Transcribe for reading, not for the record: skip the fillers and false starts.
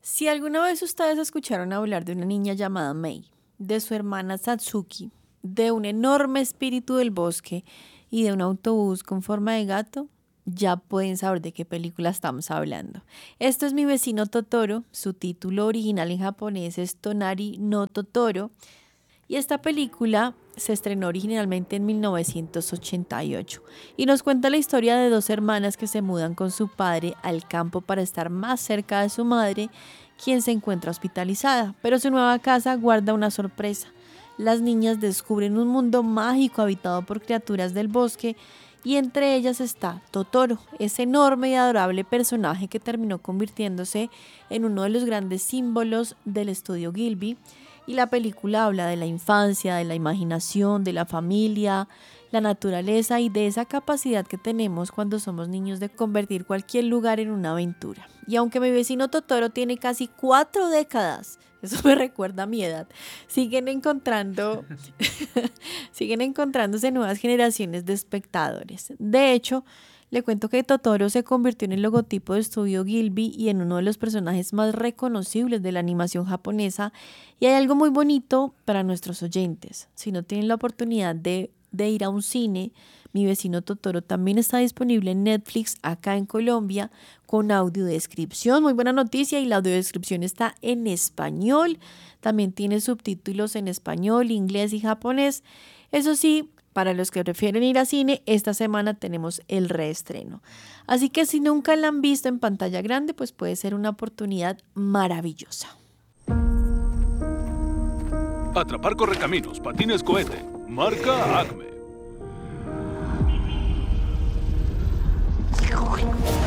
Si alguna vez ustedes escucharon hablar de una niña llamada Mei, de su hermana Satsuki, de un enorme espíritu del bosque y de un autobús con forma de gato, ya pueden saber de qué película estamos hablando. Esto es Mi vecino Totoro, su título original en japonés es Tonari no Totoro, y esta película se estrenó originalmente en 1988 y nos cuenta la historia de dos hermanas que se mudan con su padre al campo para estar más cerca de su madre, quien se encuentra hospitalizada, pero su nueva casa guarda una sorpresa. Las niñas descubren un mundo mágico habitado por criaturas del bosque y entre ellas está Totoro, ese enorme y adorable personaje que terminó convirtiéndose en uno de los grandes símbolos del estudio Ghibli. Y la película habla de la infancia, de la imaginación, de la familia, la naturaleza y de esa capacidad que tenemos cuando somos niños de convertir cualquier lugar en una aventura. Y aunque Mi vecino Totoro tiene casi 4 décadas, eso me recuerda a mi edad, siguen encontrando, siguen encontrándose nuevas generaciones de espectadores. De hecho, le cuento que Totoro se convirtió en el logotipo de Estudio Ghibli y en uno de los personajes más reconocibles de la animación japonesa. Y hay algo muy bonito para nuestros oyentes. Si no tienen la oportunidad de ir a un cine, Mi vecino Totoro también está disponible en Netflix acá en Colombia con audiodescripción. Muy buena noticia, y la audiodescripción está en español. También tiene subtítulos en español, inglés y japonés. Eso sí, para los que prefieren ir a cine, esta semana tenemos el reestreno. Así que si nunca la han visto en pantalla grande, pues puede ser una oportunidad maravillosa. Atrapar correcaminos, patines cohete. Marca Acme.